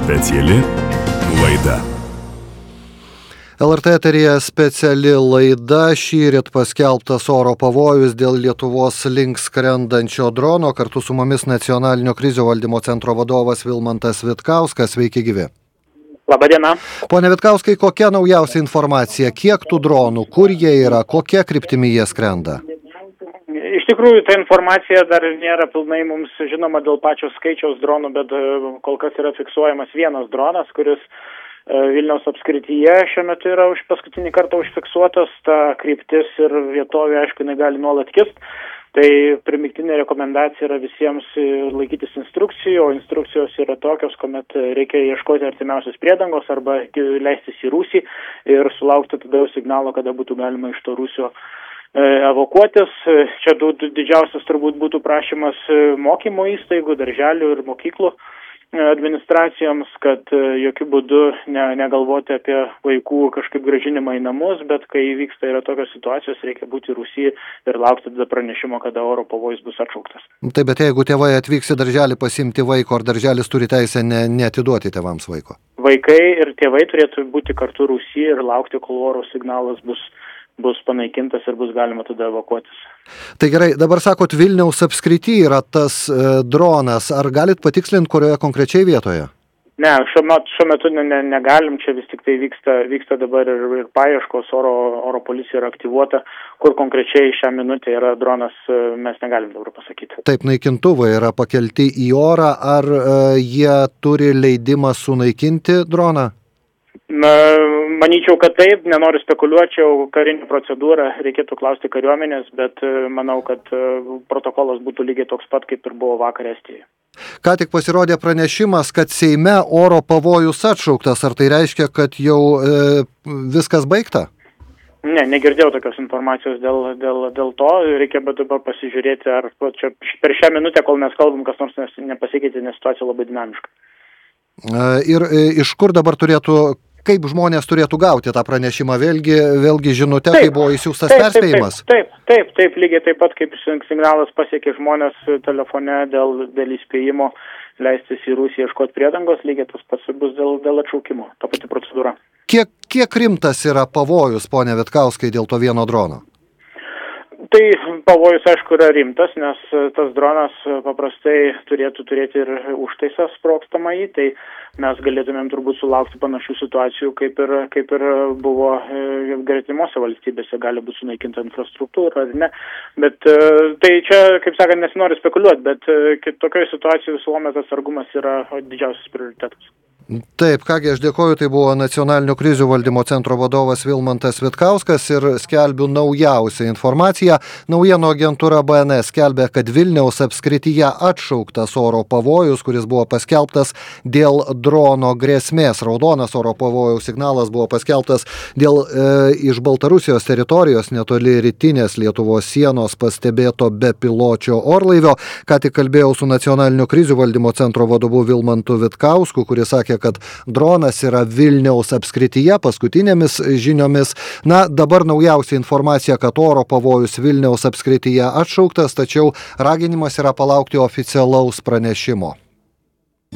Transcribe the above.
Speciali laida. LRT eteryje speciali laida. Šįryt paskelbtas oro pavojus dėl Lietuvos link skrendančio drono. Kartu su mumis Nacionalinio krizių valdymo centro vadovas Vilmantas Vitkauskas. Sveiki gyvi. Labadiena. Pone Vitkauskai, kokia naujausia informacija? Kiek tų dronų? Kur jie yra? Kokia kryptimi jie skrenda? Iš tikrųjų, ta informacija dar nėra pilnai mums žinoma dėl pačio skaičiaus dronų, bet kol kas yra fiksuojamas vienas dronas, kuris Vilniaus apskrityje šiuo metu yra paskutinį kartą užfiksuotas. Ta kryptis ir vietovė, aišku, negali nuolat kist. Tai primygtinė rekomendacija yra visiems laikytis instrukcijų, o instrukcijos yra tokios, kuomet reikia ieškoti artimiausios priedangos arba leistis į rūsį ir sulaukti tada signalo, kada būtų galima iš to rūsio evakuotis. Čia didžiausias turbūt būtų prašymas mokymo įstaigų, darželių ir mokyklų administracijoms, kad jokių būdų negalvoti apie vaikų kažkaip grąžinimą į namus, bet kai vyksta yra tokios situacijos, reikia būti rūsy ir laukti tada pranešimo, kada oro pavojus bus atšauktas. Taip, bet jeigu tėvai atvyks į darželį pasiimti vaiko, ar darželis turi teisę neatiduoti tėvams vaiko? Vaikai ir tėvai turėtų būti kartu rūsy ir laukti, kol oro signalas bus panaikintas ir bus galima tada evakuotis. Tai gerai, dabar sakot, Vilniaus apskrity yra tas dronas. Ar galit patikslinti, kurioje konkrečiai vietoje? Ne, šiuo metu negalim, čia vis tik tai vyksta dabar ir paieškos, oro policija yra aktyvuota, kur konkrečiai šią minutę yra dronas, mes negalim dabar pasakyti. Taip, naikintuvai yra pakelti į orą, ar jie turi leidimą sunaikinti droną? Manyčiau, kad taip, nenoriu spekuliuočiau, karinė procedūra, reikėtų klausti kariuomenės, bet manau, kad protokolas būtų lygiai toks pat, kaip ir buvo vakar Estijoje. Ką tik pasirodė pranešimas, kad Seime oro pavojus atšauktas. Ar tai reiškia, kad jau viskas baigta? Ne, negirdėjau tokios informacijos dėl to. Reikia dabar pasižiūrėti, ar čia per šią minutę, kol mes kalbam, kas nors nepasikeitė, nes situacija labai dinamiška. Ir iš kur dabar kaip žmonės turėtų gauti tą pranešimą? Vėlgi žinute, kai buvo įsiųstas perspėjimas? Taip, lygiai taip pat, kaip signalas pasiekė žmonės telefone dėl įspėjimo leistis į Rusiją ieškoti priedangos, lygiai tas pats bus dėl atšaukimo, ta pati procedūra. Kiek rimtas yra pavojus, pone Vitkauskai, dėl to vieno drono? Tai pavojus, aišku, yra rimtas, nes tas dronas paprastai turėtų turėti ir užtaisą sprogstamąjį, tai mes galėtumėm turbūt sulaukti panašių situacijų, kaip ir buvo gretimose valstybėse, gali būti sunaikinta infrastruktūra ar ne. Bet tai čia, kaip sakant, nesinori spekuliuoti, bet tokioje situacijoje visuomet atsargumas yra didžiausias prioritetas. Taip, kągi, aš dėkoju, tai buvo Nacionalinio krizių valdymo centro vadovas Vilmantas Vitkauskas ir skelbiu naujausią informaciją. Naujienų agentūra BNS skelbia, kad Vilniaus apskrityje atšauktas oro pavojus, kuris buvo paskelbtas dėl drono grėsmės. Raudonas oro pavojaus signalas buvo paskelbtas dėl iš Baltarusijos teritorijos netoli rytinės Lietuvos sienos pastebėto bepiločio orlaivio. Ką tik kalbėjau su Nacionalinio krizių valdymo centro vadovu Vilmantu Vitkausku, kuris sakė, kad dronas yra Vilniaus apskrityje paskutinėmis žiniomis. Dabar naujausia informacija, kad oro pavojus Vilniaus apskrityje atšauktas, tačiau raginimas yra palaukti oficialaus pranešimo.